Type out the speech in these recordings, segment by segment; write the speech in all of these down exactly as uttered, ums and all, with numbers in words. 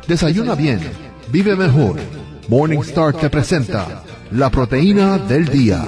Desayuna bien, vive mejor. Morningstar te presenta la proteína del día.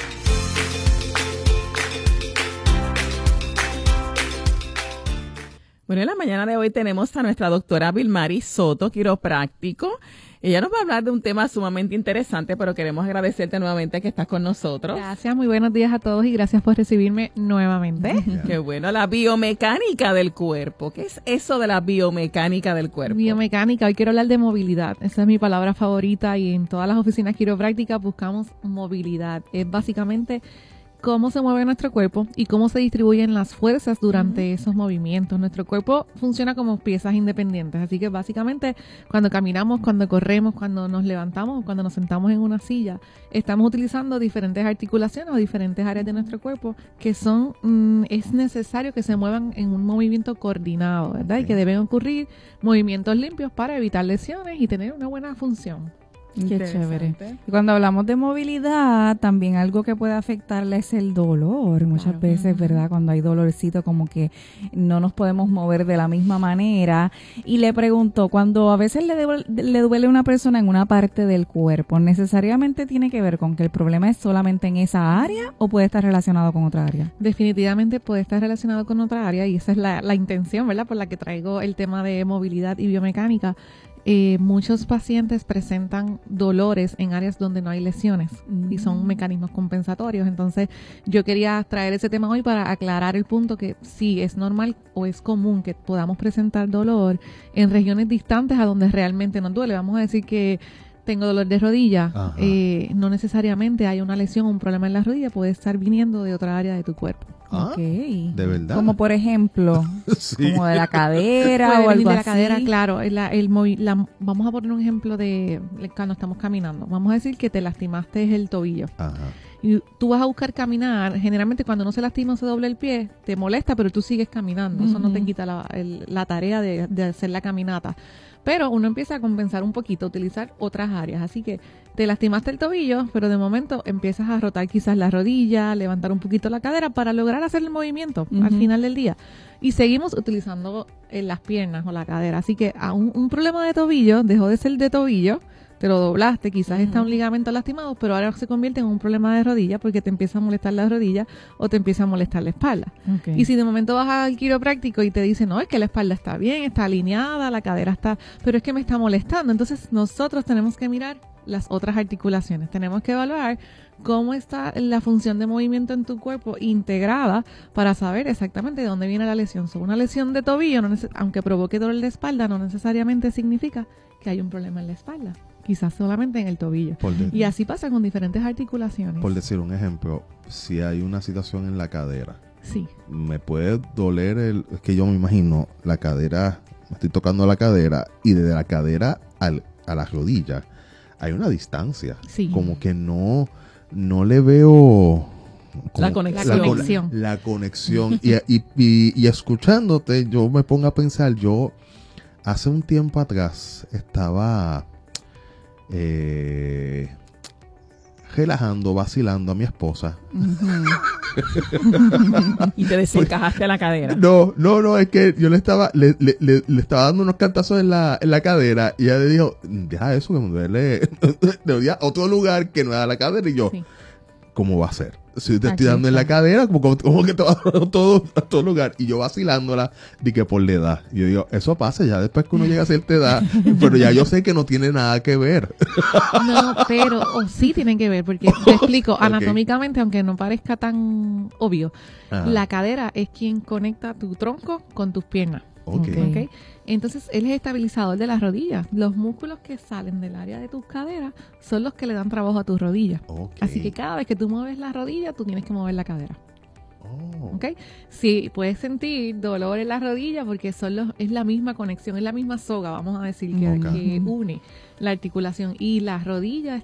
Bueno, en la mañana de hoy tenemos a nuestra doctora Vilmary Soto, quiropráctico. Ella nos va a hablar de un tema sumamente interesante, pero queremos agradecerte nuevamente que estás con nosotros. Gracias, muy buenos días a todos y gracias por recibirme nuevamente. Yeah. Qué bueno, la biomecánica del cuerpo. ¿Qué es eso de la biomecánica del cuerpo? Biomecánica, hoy quiero hablar de movilidad. Esa es mi palabra favorita y en todas las oficinas quiroprácticas buscamos movilidad. Es básicamente cómo se mueve nuestro cuerpo y cómo se distribuyen las fuerzas durante esos movimientos. Nuestro cuerpo funciona como piezas independientes, así que básicamente cuando caminamos, cuando corremos, cuando nos levantamos, cuando nos sentamos en una silla, estamos utilizando diferentes articulaciones o diferentes áreas de nuestro cuerpo que son, mmm, es necesario que se muevan en un movimiento coordinado, ¿verdad? Y que deben ocurrir movimientos limpios para evitar lesiones y tener una buena función. Qué chévere. Y cuando hablamos de movilidad, también algo que puede afectarla es el dolor. Muchas claro. veces, ¿verdad? Cuando hay dolorcito, como que no nos podemos mover de la misma manera. Y le pregunto, cuando a veces le, duele, le duele a una persona en una parte del cuerpo, ¿necesariamente tiene que ver con que el problema es solamente en esa área o puede estar relacionado con otra área? Definitivamente puede estar relacionado con otra área y esa es la, la intención, ¿verdad? Por la que traigo el tema de movilidad y biomecánica. Eh, muchos pacientes presentan dolores en áreas donde no hay lesiones mm. y son mecanismos compensatorios. Entonces, yo quería traer ese tema hoy para aclarar el punto que sí es normal o es común que podamos presentar dolor en regiones distantes a donde realmente nos duele. Vamos a decir que tengo dolor de rodilla, eh, no necesariamente hay una lesión o un problema en la rodilla, puede estar viniendo de otra área de tu cuerpo. Ah, okay. ¿De verdad? Como por ejemplo, sí. como de la cadera o algo de la así. cadera, claro. La, el movi- la, vamos a poner un ejemplo de cuando estamos caminando. Vamos a decir que te lastimaste el tobillo. Ajá. Y tú vas a buscar caminar. Generalmente cuando no se lastima o se dobla el pie, te molesta, pero tú sigues caminando. Uh-huh. Eso no te quita la, el, la tarea de, de hacer la caminata. Pero uno empieza a compensar un poquito, a utilizar otras áreas. Así que te lastimaste el tobillo, pero de momento empiezas a rotar quizás la rodilla, levantar un poquito la cadera para lograr hacer el movimiento uh-huh. al final del día. Y seguimos utilizando eh, las piernas o la cadera. Así que a un, un problema de tobillo dejó de ser de tobillo, te lo doblaste, quizás uh-huh. está un ligamento lastimado, pero ahora se convierte en un problema de rodilla porque te empieza a molestar la rodilla o te empieza a molestar la espalda. Okay. Y si de momento vas al quiropráctico y te dice, no, es que la espalda está bien, está alineada, la cadera está, pero es que me está molestando. Entonces nosotros tenemos que mirar las otras articulaciones. Tenemos que evaluar cómo está la función de movimiento en tu cuerpo integrada para saber exactamente de dónde viene la lesión. So, una lesión de tobillo, no neces- aunque provoque dolor de espalda, no necesariamente significa que hay un problema en la espalda. Quizás solamente en el tobillo. De- y así pasa con diferentes articulaciones. Por decir un ejemplo, si hay una situación en la cadera, sí. me puede doler el... Es que yo me imagino la cadera, me estoy tocando la cadera y desde la cadera al, a la rodilla hay una distancia. Sí. Como que no, no le veo... La conexión. La, conexión. La, la conexión. y, y, y, y escuchándote, yo me pongo a pensar, yo hace un tiempo atrás estaba... Eh, relajando, vacilando a mi esposa. Uh-huh. Y te desencajaste la cadera. No, no, no, es que yo le estaba, le, le, le, le estaba dando unos cantazos en la, en la cadera y ella le dijo, deja eso que me duele, debería otro lugar que no era la cadera. Y yo, sí. ¿Cómo va a ser? Si te Aquí estoy dando está. En la cadera, como, como que te va a dar todo, a todo lugar. Y yo vacilándola, di que por la edad. Y yo digo, eso pasa ya después que uno llega a cierta edad. Pero ya yo sé que no tiene nada que ver. No, pero oh, sí tienen que ver, porque te explico, okay. Anatómicamente, aunque no parezca tan obvio, ajá. La cadera es quien conecta tu tronco con tus piernas. Okay. Okay. Entonces, él es estabilizador de las rodillas. Los músculos que salen del área de tus caderas son los que le dan trabajo a tus rodillas. Okay. Así que cada vez que tú mueves la rodilla, tú tienes que mover la cadera. Oh. ¿Okay? Sí, puedes sentir dolor en la rodilla porque son los, es la misma conexión, es la misma soga, vamos a decir, que, okay. que une la articulación. Y las rodillas